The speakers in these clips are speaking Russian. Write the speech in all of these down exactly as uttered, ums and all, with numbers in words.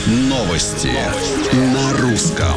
Новости на русском.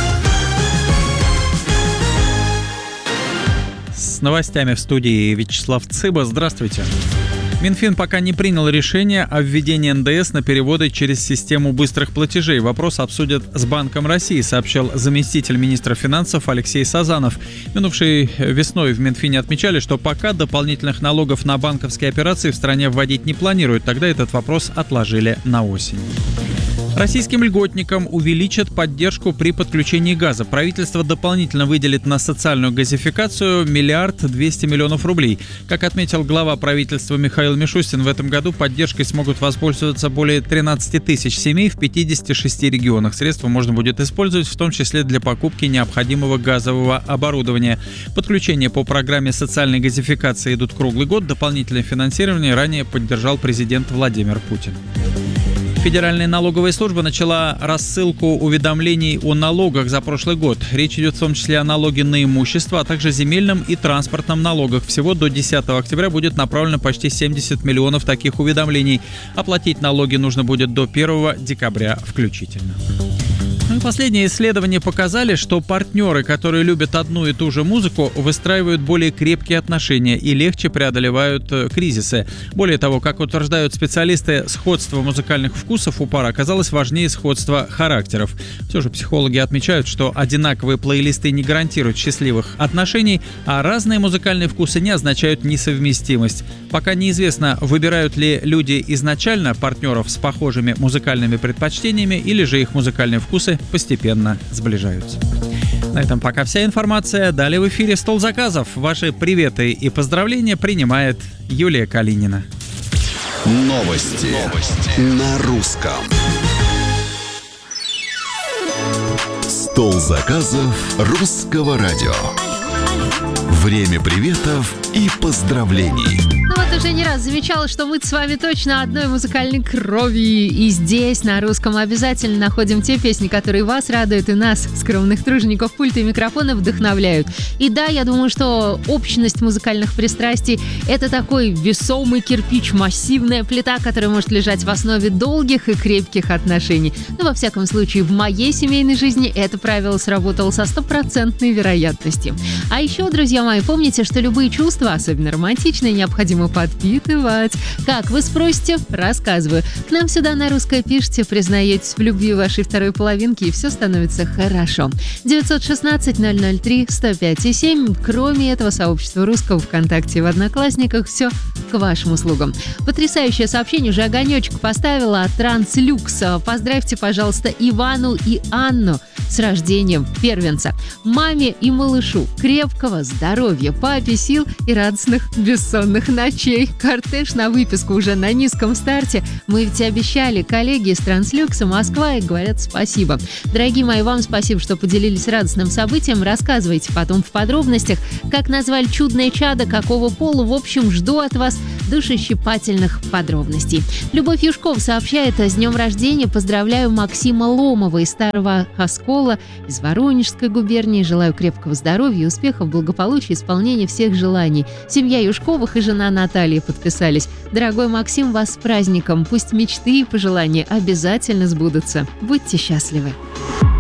С новостями в студии Вячеслав Цыба. Здравствуйте. Минфин пока не принял решение о введении эн дэ эс на переводы через систему быстрых платежей. Вопрос обсудят с Банком России, сообщил заместитель министра финансов Алексей Сазанов. Минувшей весной в Минфине отмечали, что пока дополнительных налогов на банковские операции в стране вводить не планируют. Тогда этот вопрос отложили на осень. Российским льготникам увеличат поддержку при подключении газа. Правительство дополнительно выделит на социальную газификацию миллиард двести миллионов рублей. Как отметил глава правительства Михаил Мишустин, в этом году поддержкой смогут воспользоваться более тринадцати тысяч семей в пятидесяти шести регионах. Средства можно будет использовать в том числе для покупки необходимого газового оборудования. Подключения по программе социальной газификации идут круглый год. Дополнительное финансирование ранее поддержал президент Владимир Путин. Федеральная налоговая служба начала рассылку уведомлений о налогах за прошлый год. Речь идет в том числе о налоге на имущество, а также земельном и транспортном налогах. Всего до десятого октября будет направлено почти семьдесят миллионов таких уведомлений. Оплатить налоги нужно будет до первого декабря включительно. Ну и последние исследования показали, что партнеры, которые любят одну и ту же музыку, выстраивают более крепкие отношения и легче преодолевают кризисы. Более того, как утверждают специалисты, сходство музыкальных вкусов у пар оказалось важнее сходства характеров. Все же психологи отмечают, что одинаковые плейлисты не гарантируют счастливых отношений, а разные музыкальные вкусы не означают несовместимость. Пока неизвестно, выбирают ли люди изначально партнеров с похожими музыкальными предпочтениями или же их музыкальные вкусы постепенно сближаются. На этом пока вся информация. Далее в эфире «Стол заказов». Ваши приветы и поздравления принимает Юлия Калинина. Новости, Новости. на русском. «Стол заказов» русского радио. Время приветов и поздравлений. Ну вот уже не раз замечала, что мы с вами точно одной музыкальной крови. И здесь, на русском, обязательно находим те песни, которые вас радуют и нас, скромных тружеников пульта и микрофона, вдохновляют. И да, я думаю, что общность музыкальных пристрастий — это такой весомый кирпич, массивная плита, которая может лежать в основе долгих и крепких отношений. Но, во всяком случае, в моей семейной жизни это правило сработало со стопроцентной вероятностью. А еще, друзья мои, помните, что любые чувства, особенно романтичные, необходимо подпитывать. Как, вы спросите? Рассказываю. К нам сюда на русское пишите, признаетесь в любви вашей второй половинки, и все становится хорошо. девять один шесть ноль ноль три сто пять и семь. Кроме этого, сообщество русского ВКонтакте и в Одноклассниках. Все к вашим услугам. Потрясающее сообщение уже огонечек поставила от Транслюкс. Поздравьте, пожалуйста, Ивану и Анну с рождением первенца. Маме и малышу крепкого здоровья, папе сил и радостных бессонных ночей. Кортеж на выписку уже на низком старте. Мы ведь обещали. Коллеги из Транслюкса Москва и говорят спасибо. Дорогие мои, вам спасибо, что поделились радостным событием. Рассказывайте потом в подробностях, как назвали чудное чадо, какого пола. В общем, жду от вас душещипательных подробностей. Любовь Юшкова сообщает: с днем рождения поздравляю Максима Ломова из Старого Оскола, из Воронежской губернии. Желаю крепкого здоровья, успехов, благополучия, исполнения всех желаний. Семья Юшковых и жена Наталья подписались. Дорогой Максим, вас с праздником. Пусть мечты и пожелания обязательно сбудутся. Будьте счастливы.